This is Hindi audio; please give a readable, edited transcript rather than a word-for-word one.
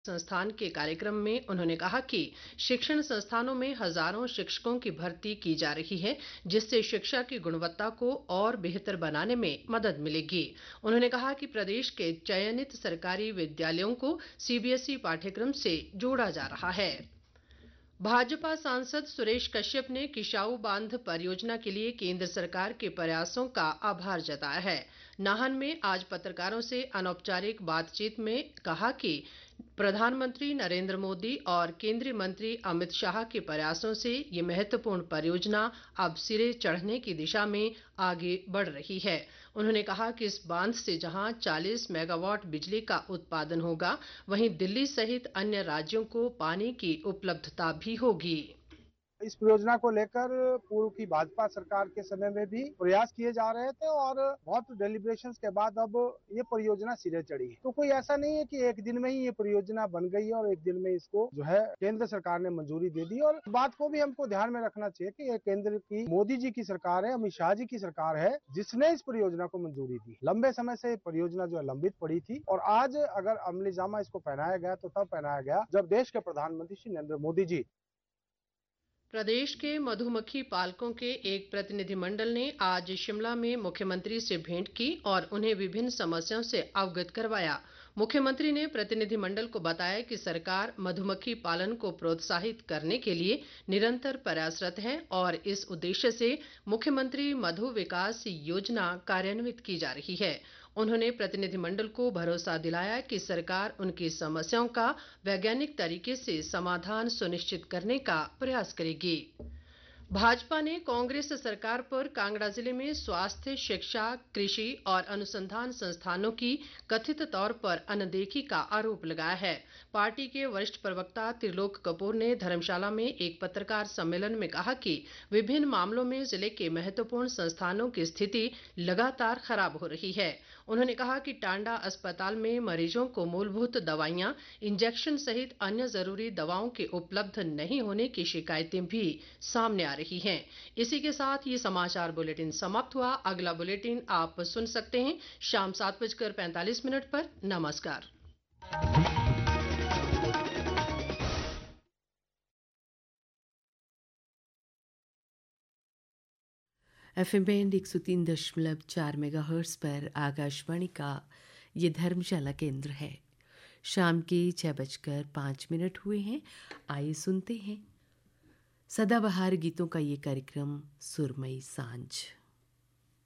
संस्थान के कार्यक्रम में उन्होंने कहा कि शिक्षण संस्थानों में हजारों शिक्षकों की भर्ती की जा रही है, जिससे शिक्षा की गुणवत्ता को और बेहतर बनाने में मदद मिलेगी। उन्होंने कहा कि प्रदेश के चयनित सरकारी विद्यालयों को सीबीएसई पाठ्यक्रम से जोड़ा जा रहा है। भाजपा सांसद सुरेश कश्यप ने किशाऊ बांध परियोजना के लिए केंद्र सरकार के प्रयासों का आभार जताया है। नाहन में आज पत्रकारों से अनौपचारिक बातचीत में कहा कि प्रधानमंत्री नरेंद्र मोदी और केंद्रीय मंत्री अमित शाह के प्रयासों से ये महत्वपूर्ण परियोजना अब सिरे चढ़ने की दिशा में आगे बढ़ रही है। उन्होंने कहा कि इस बांध से जहां 40 मेगावाट बिजली का उत्पादन होगा, वहीं दिल्ली सहित अन्य राज्यों को पानी की उपलब्धता भी होगी। इस परियोजना को लेकर पूर्व की भाजपा सरकार के समय में भी प्रयास किए जा रहे थे और बहुत डेलिब्रेशंस के बाद अब ये परियोजना सिरे चढ़ी है। तो कोई ऐसा नहीं है कि एक दिन में ही ये परियोजना बन गई है और एक दिन में इसको जो है केंद्र सरकार ने मंजूरी दे दी। और इस बात को भी हमको ध्यान में रखना चाहिए कि ये केंद्र की मोदी जी की सरकार है, अमित शाह जी की सरकार है, जिसने इस परियोजना को मंजूरी दी। लंबे समय से परियोजना जो है लंबित पड़ी थी और आज अगर अमलीजामा इसको पहनाया गया तो तब पहनाया गया जब देश के प्रधानमंत्री श्री नरेंद्र मोदी जी। प्रदेश के मधुमक्खी पालकों के एक प्रतिनिधिमंडल ने आज शिमला में मुख्यमंत्री से भेंट की और उन्हें विभिन्न समस्याओं से अवगत करवाया। मुख्यमंत्री ने प्रतिनिधिमंडल को बताया कि सरकार मधुमक्खी पालन को प्रोत्साहित करने के लिए निरंतर प्रयासरत है और इस उद्देश्य से मुख्यमंत्री मधु विकास योजना कार्यान्वित की जा रही है। उन्होंने प्रतिनिधिमंडल को भरोसा दिलाया कि सरकार उनकी समस्याओं का वैज्ञानिक तरीके से समाधान सुनिश्चित करने का प्रयास करेगी। भाजपा ने कांग्रेस सरकार पर कांगड़ा जिले में स्वास्थ्य, शिक्षा, कृषि और अनुसंधान संस्थानों की कथित तौर पर अनदेखी का आरोप लगाया है। पार्टी के वरिष्ठ प्रवक्ता त्रिलोक कपूर ने धर्मशाला में एक पत्रकार सम्मेलन में कहा कि विभिन्न मामलों में जिले के महत्वपूर्ण संस्थानों की स्थिति लगातार खराब हो रही है। उन्होंने कहा कि टांडा अस्पताल में मरीजों को मूलभूत दवाइयां, इंजेक्शन सहित अन्य जरूरी दवाओं के उपलब्ध नहीं होने की शिकायतें भी सामने आ रही हैं। इसी के साथ ये समाचार बुलेटिन समाप्त हुआ। अगला बुलेटिन आप सुन सकते हैं शाम 7:45 पर। नमस्कार। एफएम बैंड 103.4 मेगाहर्ट्ज पर आकाशवाणी का ये धर्मशाला केंद्र है। शाम के 6:05 हुए हैं। आइए सुनते हैं सदाबहार गीतों का ये कार्यक्रम सुरमई सांझ।